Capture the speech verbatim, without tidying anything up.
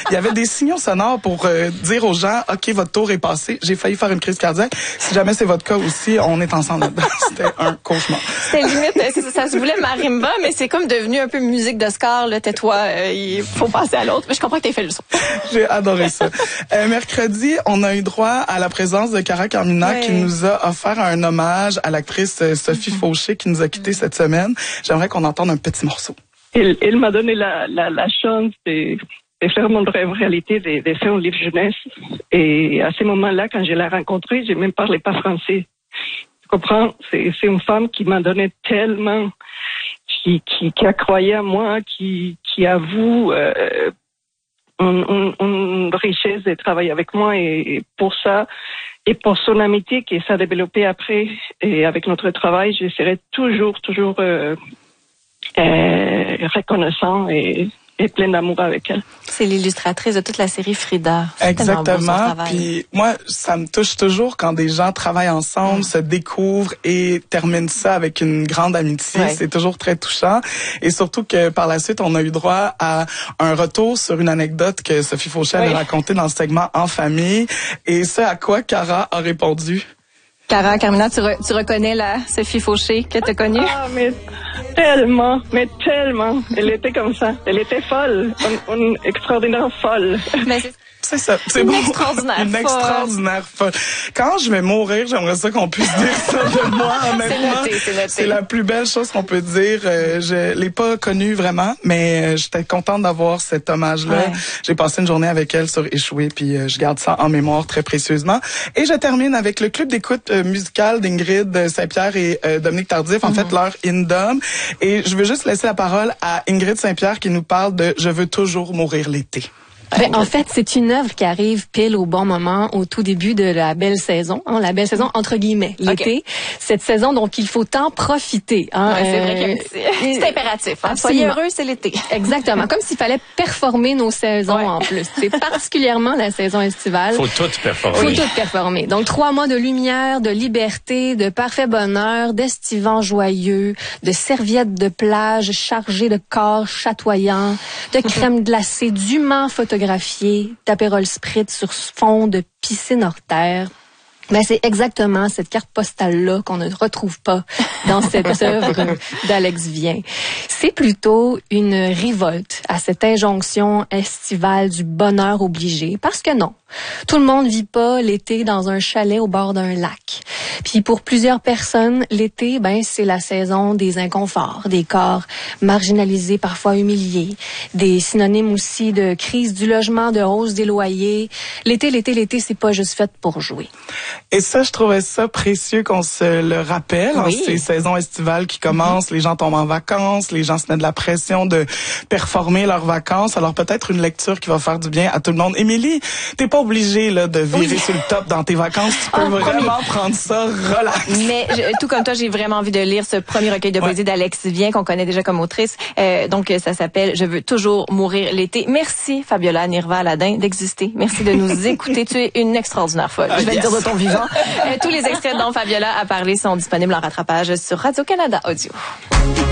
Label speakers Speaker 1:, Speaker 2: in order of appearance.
Speaker 1: Il y avait des signaux sonores pour euh, dire aux gens, OK, votre tour est passé. J'ai failli faire une crise cardiaque. Si jamais c'est votre cas aussi, on est ensemble là-dedans. C'était un cauchemar.
Speaker 2: C'était limite, ça, ça se voulait marimba, mais c'est comme devenu un peu musique d'Oscar, là, tais-toi, euh, il faut passer à l'autre. Mais je comprends que t'aies fait le son.
Speaker 1: J'ai adoré ça. Euh, mercredi, on a eu droit à la présence de Cara Carmina ouais. qui nous a offert un hommage à l'actrice Sophie mm-hmm. Fauché qui nous a quittés mm-hmm. cette semaine. J'aimerais qu'on entende un petit morceau.
Speaker 3: Elle, elle m'a donné la, la, la chance de, de faire mon rêve réalité, de, de faire un livre jeunesse. Et à ce moment-là, quand je l'ai rencontrée, je ne même parlais pas français. Tu comprends? C'est, c'est une femme qui m'a donné tellement, qui, qui, qui a croyé à moi, qui, qui avoue euh, une, une, une richesse de travailler avec moi. Et pour ça, et pour son amitié qui s'est développée après, et avec notre travail, je serai toujours, toujours... Euh, Euh, reconnaissant et, et plein d'amour avec elle.
Speaker 2: C'est l'illustratrice de toute la série Frida. C'est
Speaker 1: exactement. Puis moi, ça me touche toujours quand des gens travaillent ensemble, mm. se découvrent et terminent ça avec une grande amitié. Ouais. C'est toujours très touchant. Et surtout que par la suite, on a eu droit à un retour sur une anecdote que Sophie Fauché avait oui. racontée dans le segment En famille. Et ce à quoi Cara a répondu.
Speaker 2: Cara Carmina, tu, re, tu reconnais la Sophie Fauché que tu as connue?
Speaker 3: Ah, mais tellement, mais tellement. Elle était comme ça. Elle était folle. Une, une extraordinaire folle.
Speaker 2: Mais c'est...
Speaker 1: C'est ça, c'est
Speaker 2: une
Speaker 1: bon.
Speaker 2: Extraordinaire
Speaker 1: une extraordinaire folle. Quand je vais mourir, j'aimerais ça qu'on puisse dire ça de moi, honnêtement.
Speaker 2: C'est noté, c'est noté.
Speaker 1: C'est la plus belle chose qu'on peut dire. Euh, je l'ai pas connue vraiment, mais euh, j'étais contente d'avoir cet hommage-là. Ouais. J'ai passé une journée avec elle sur Échoué, puis euh, je garde ça en mémoire très précieusement. Et je termine avec le club d'écoute euh, musicale d'Ingrid Saint-Pierre et euh, Dominique Tardif, en mm-hmm. fait leur In-Dom. Et je veux juste laisser la parole à Ingrid Saint-Pierre qui nous parle de « Je veux toujours mourir l'été ».
Speaker 4: Ben, en fait, c'est une œuvre qui arrive pile au bon moment, au tout début de la belle saison, hein, la belle saison entre guillemets, l'été. Okay. Cette saison, donc, il faut en profiter. Hein,
Speaker 2: ouais, c'est euh, vrai que c'est, c'est impératif. Hein. Soyez heureux, c'est l'été.
Speaker 4: Exactement. Comme s'il fallait performer nos saisons ouais. en plus. C'est particulièrement la saison estivale.
Speaker 5: Faut tout performer.
Speaker 4: Faut tout performer. Donc, trois mois de lumière, de liberté, de parfait bonheur, d'estivants joyeux, de serviettes de plage chargées de corps chatoyants, de crème glacée, d'humans photographiés, d'apérol spritz sur fond de piscine hors terre. Ben, c'est exactement cette carte postale-là qu'on ne retrouve pas dans cette œuvre d'Alex Vien. C'est plutôt une révolte à cette injonction estivale du bonheur obligé. Parce que non, tout le monde vit pas l'été dans un chalet au bord d'un lac. Puis pour plusieurs personnes, l'été, ben, c'est la saison des inconforts, des corps marginalisés, parfois humiliés, des synonymes aussi de crise du logement, de hausse des loyers. L'été, l'été, l'été, c'est pas juste fait pour jouer.
Speaker 1: Et ça, je trouvais ça précieux qu'on se le rappelle. Oui. Hein, ces saisons estivales qui commencent, mm-hmm. les gens tombent en vacances, les gens se mettent de la pression de performer leurs vacances. Alors peut-être une lecture qui va faire du bien à tout le monde. Émilie, t'es pas obligée là de virer oui. sur le top dans tes vacances. Tu peux oh, vraiment premier. prendre ça relax.
Speaker 2: Mais je, tout comme toi, j'ai vraiment envie de lire ce premier recueil de poésie ouais. d'Alex Vien qu'on connaît déjà comme autrice. Euh, donc ça s'appelle Je veux toujours mourir l'été. Merci Fabiola Nirva Aladin d'exister. Merci de nous écouter. Tu es une extraordinaire folle.
Speaker 1: Ah,
Speaker 2: je vais
Speaker 1: yes.
Speaker 2: le dire de ton vivant. Euh, tous les extraits dont Fabiola a parlé sont disponibles en rattrapage sur Radio-Canada Audio.